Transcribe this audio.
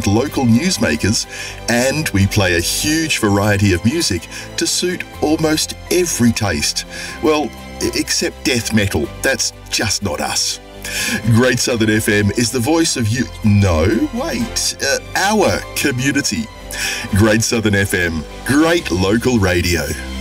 and local newsmakers, and we play a huge variety of music to suit almost every taste. Well, except death metal. That's just not us. Great Southern FM is the voice of you. No, wait. Our community. Great Southern FM. Great local radio.